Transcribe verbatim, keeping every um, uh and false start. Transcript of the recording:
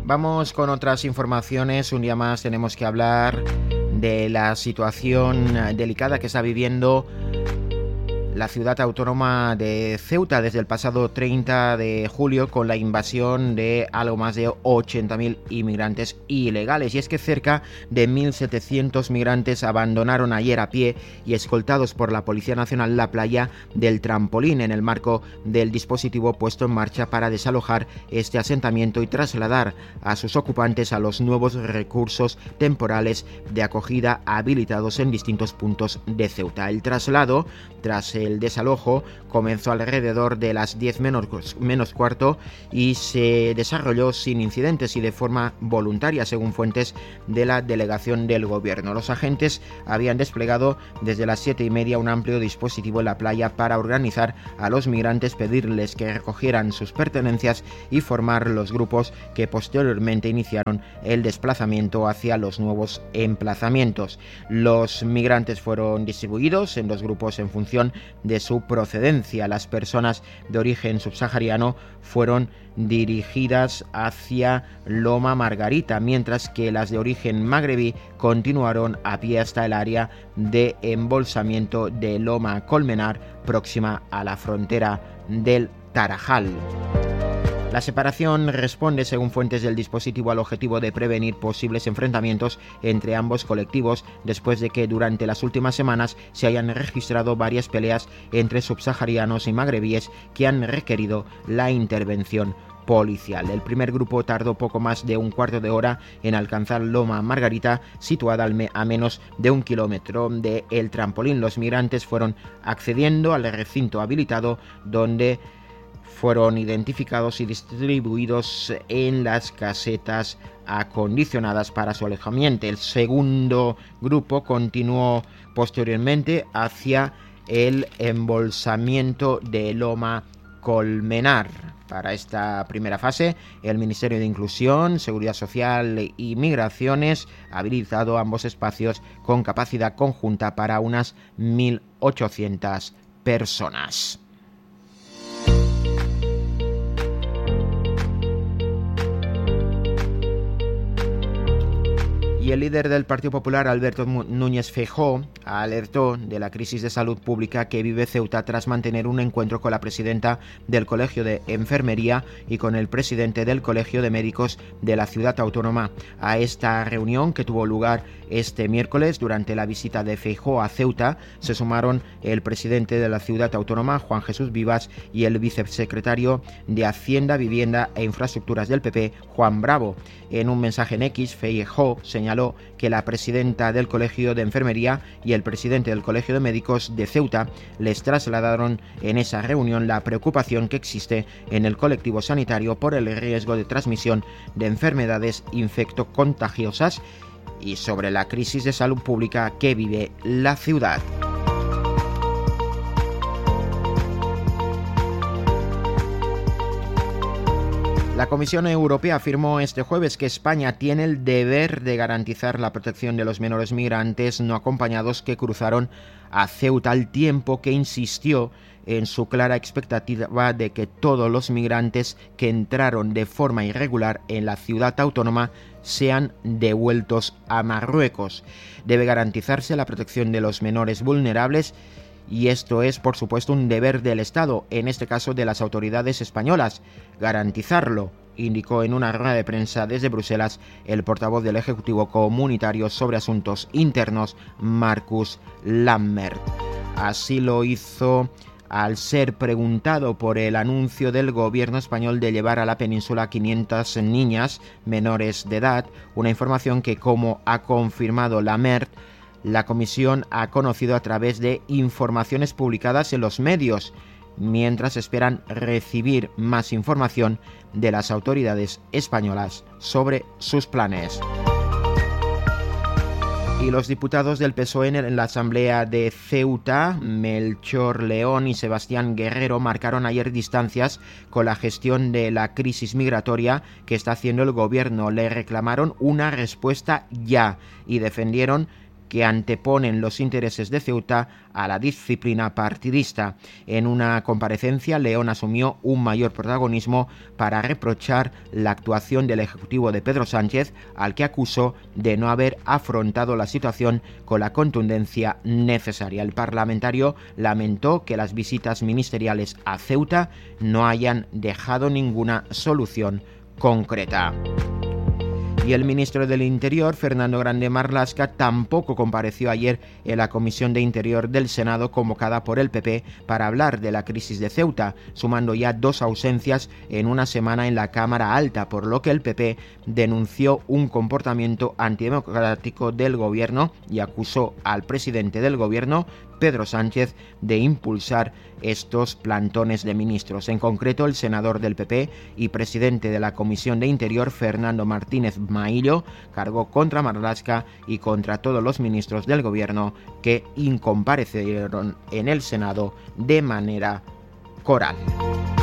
Vamos con otras informaciones. Un día más tenemos que hablar de la situación delicada que está viviendo la ciudad autónoma de Ceuta desde el pasado treinta de julio con la invasión de algo más de ochenta mil inmigrantes ilegales. Y es que cerca de mil setecientos migrantes abandonaron ayer a pie y escoltados por la Policía Nacional la playa del Trampolín en el marco del dispositivo puesto en marcha para desalojar este asentamiento y trasladar a sus ocupantes a los nuevos recursos temporales de acogida habilitados en distintos puntos de Ceuta. El traslado, tras el El desalojo, comenzó alrededor de las diez menos, menos cuarto y se desarrolló sin incidentes y de forma voluntaria, según fuentes de la delegación del gobierno. Los agentes habían desplegado desde las siete y media un amplio dispositivo en la playa para organizar a los migrantes, pedirles que recogieran sus pertenencias y formar los grupos que posteriormente iniciaron el desplazamiento hacia los nuevos emplazamientos. Los migrantes fueron distribuidos en dos grupos en función de su procedencia. Las personas de origen subsahariano fueron dirigidas hacia Loma Margarita, mientras que las de origen magrebí continuaron a pie hasta el área de embolsamiento de Loma Colmenar, próxima a la frontera del Tarajal. La separación responde, según fuentes del dispositivo, al objetivo de prevenir posibles enfrentamientos entre ambos colectivos, después de que durante las últimas semanas se hayan registrado varias peleas entre subsaharianos y magrebíes que han requerido la intervención policial. El primer grupo tardó poco más de un cuarto de hora en alcanzar Loma Margarita, situada a menos de un kilómetro de El Trampolín. Los migrantes fueron accediendo al recinto habilitado, donde fueron identificados y distribuidos en las casetas acondicionadas para su alojamiento. El segundo grupo continuó posteriormente hacia el embolsamiento de Loma Colmenar. Para esta primera fase, el Ministerio de Inclusión, Seguridad Social y Migraciones ha habilitado ambos espacios con capacidad conjunta para unas mil ochocientas personas. Y el líder del Partido Popular, Alberto Núñez Feijóo, alertó de la crisis de salud pública que vive Ceuta tras mantener un encuentro con la presidenta del Colegio de Enfermería y con el presidente del Colegio de Médicos de la ciudad autónoma. A esta reunión, que tuvo lugar este miércoles durante la visita de Feijóo a Ceuta, se sumaron el presidente de la ciudad autónoma, Juan Jesús Vivas, y el vicesecretario de Hacienda, Vivienda e Infraestructuras del P P, Juan Bravo. En un mensaje en X, Feijóo señaló que la presidenta del Colegio de Enfermería y el presidente del Colegio de Médicos de Ceuta les trasladaron en esa reunión la preocupación que existe en el colectivo sanitario por el riesgo de transmisión de enfermedades infectocontagiosas y sobre la crisis de salud pública que vive la ciudad. La Comisión Europea afirmó este jueves que España tiene el deber de garantizar la protección de los menores migrantes no acompañados que cruzaron a Ceuta, al tiempo que insistió en su clara expectativa de que todos los migrantes que entraron de forma irregular en la ciudad autónoma sean devueltos a Marruecos. Debe garantizarse la protección de los menores vulnerables y esto es, por supuesto, un deber del Estado, en este caso de las autoridades españolas, garantizarlo, indicó en una rueda de prensa desde Bruselas el portavoz del Ejecutivo Comunitario sobre Asuntos Internos, Marcus Lammert. Así lo hizo al ser preguntado por el anuncio del gobierno español de llevar a la península quinientas niñas menores de edad, una información que, como ha confirmado Lammert, la Comisión ha conocido a través de informaciones publicadas en los medios, mientras esperan recibir más información de las autoridades españolas sobre sus planes. Y los diputados del P S O E en la Asamblea de Ceuta, Melchor León y Sebastián Guerrero, marcaron ayer distancias con la gestión de la crisis migratoria que está haciendo el gobierno. Le reclamaron una respuesta ya y defendieron que anteponen los intereses de Ceuta a la disciplina partidista. En una comparecencia, León asumió un mayor protagonismo para reprochar la actuación del Ejecutivo de Pedro Sánchez, al que acusó de no haber afrontado la situación con la contundencia necesaria. El parlamentario lamentó que las visitas ministeriales a Ceuta no hayan dejado ninguna solución concreta. Y el ministro del Interior, Fernando Grande Marlaska, tampoco compareció ayer en la Comisión de Interior del Senado convocada por el P P para hablar de la crisis de Ceuta, sumando ya dos ausencias en una semana en la Cámara Alta, por lo que el P P denunció un comportamiento antidemocrático del gobierno y acusó al presidente del gobierno, Pedro Sánchez, de impulsar estos plantones de ministros. En concreto, el senador del P P y presidente de la Comisión de Interior, Fernando Martínez Maillo, cargó contra Marlaska y contra todos los ministros del gobierno que incomparecieron en el Senado de manera coral.